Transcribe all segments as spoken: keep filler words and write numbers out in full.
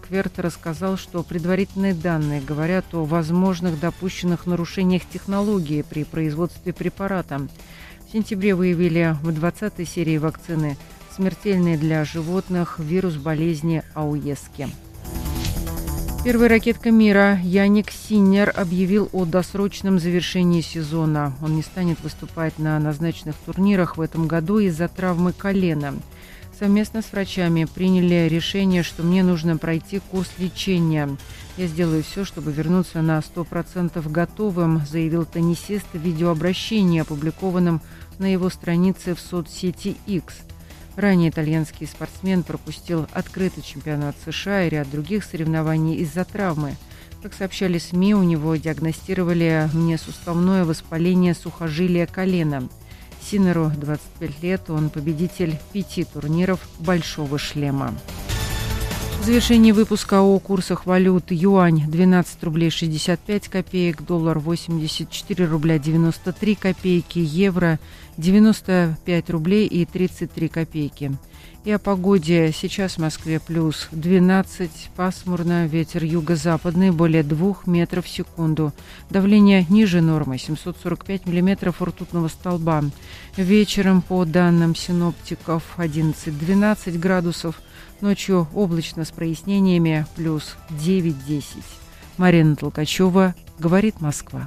Кверта рассказал, что предварительные данные говорят о возможных допущенных нарушениях технологии при производстве препарата. В сентябре выявили в двадцатой серии вакцины смертельный для животных вирус болезни Ауески. Первая ракетка мира Яник Синнер объявил о досрочном завершении сезона. Он не станет выступать на назначенных турнирах в этом году из-за травмы колена. Совместно с врачами приняли решение, что мне нужно пройти курс лечения. Я сделаю все, чтобы вернуться на сто процентов готовым, заявил теннисист в видеообращении, опубликованном на его странице в соцсети X. Ранее итальянский спортсмен пропустил открытый чемпионат США и ряд других соревнований из-за травмы. Как сообщали СМИ, у него диагностировали внесуставное воспаление сухожилия колена. Синнеру двадцать пять лет, он победитель пяти турниров «Большого шлема». В завершении выпуска о курсах валют: юань двенадцать рублей шестьдесят пять копеек, доллар восемьдесят четыре рубля девяносто три копейки, евро девяносто пять рублей и тридцать три копейки. И о погоде. Сейчас в Москве плюс двенадцать, пасмурно, ветер юго-западный более двух метров в секунду. Давление ниже нормы, семьсот сорок пять миллиметров ртутного столба. Вечером, по данным синоптиков, одиннадцать-двенадцать градусов. Ночью облачно с прояснениями, плюс девять-десять. Марина Толкачева, говорит Москва.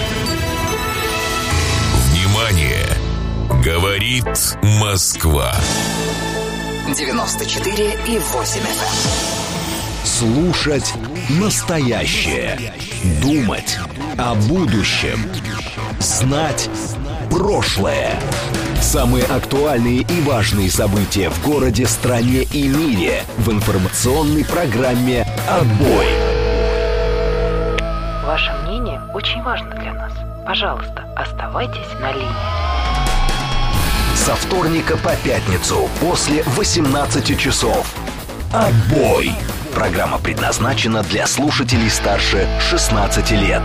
Внимание! Говорит Москва. девяносто четыре и восемь эф эм. Слушать настоящее. Думать о будущем. Знать прошлое. Самые актуальные и важные события в городе, стране и мире в информационной программе «Отбой». Ваше мнение очень важно для нас. Пожалуйста, оставайтесь на линии. Со вторника по пятницу после восемнадцати часов. «Отбой». Программа предназначена для слушателей старше шестнадцати лет.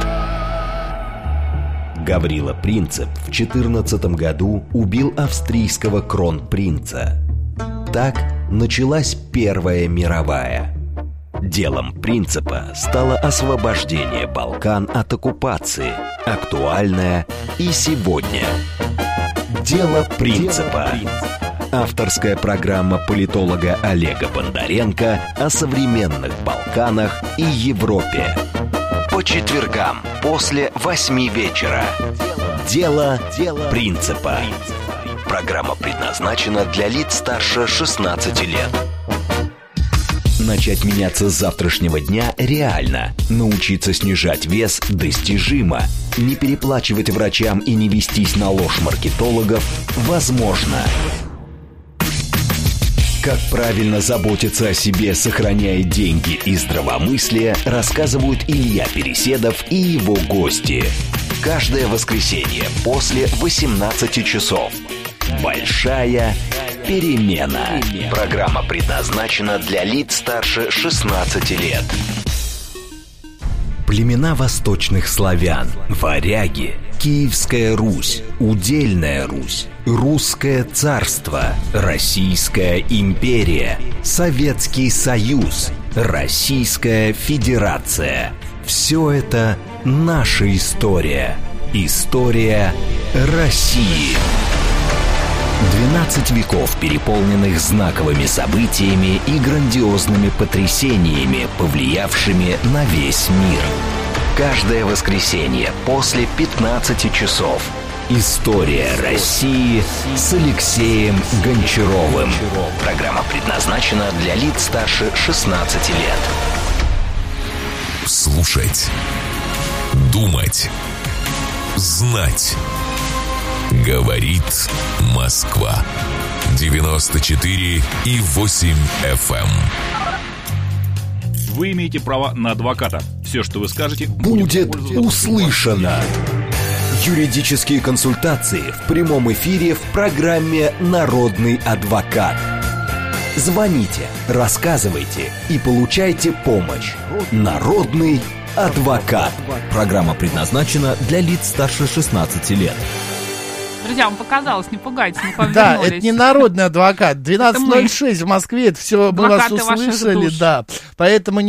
Гаврила Принцип в четырнадцатом году убил австрийского кронпринца. Так началась Первая мировая. Делом Принципа стало освобождение Балкан от оккупации, актуальное и сегодня. Дело Принципа. Авторская программа политолога Олега Бондаренко о современных Балканах и Европе. По четвергам после восьми вечера. Дело Принципа. Программа предназначена для лиц старше шестнадцати лет. Начать меняться с завтрашнего дня реально. Научиться снижать вес достижимо. Не переплачивать врачам и не вестись на ложь маркетологов возможно. Как правильно заботиться о себе, сохраняя деньги и здравомыслие, рассказывают Илья Переседов и его гости. Каждое воскресенье после восемнадцати часов. Большая перемена. Программа предназначена для лиц старше шестнадцати лет. Племена восточных славян, варяги, Киевская Русь, Удельная Русь, Русское царство, Российская империя, Советский Союз, Российская Федерация. Все это наша история. История России. двенадцать веков, переполненных знаковыми событиями и грандиозными потрясениями, повлиявшими на весь мир. Каждое воскресенье после пятнадцати часов. История России с Алексеем Гончаровым. Программа предназначена для лиц старше шестнадцати лет. Слушать. Думать. Знать. Говорит Москва. девяносто четыре и восемь эф эм. Вы имеете право на адвоката. Все, что вы скажете, будет, будет услышано. Юридические консультации в прямом эфире в программе «Народный адвокат». Звоните, рассказывайте и получайте помощь. Народный адвокат. Программа предназначена для лиц старше шестнадцати лет. Друзья, вам показалось, не пугайтесь, не повернулись. Да, это не народный адвокат. двенадцать ноль шесть в Москве, это все мы вас услышали, да. Поэтому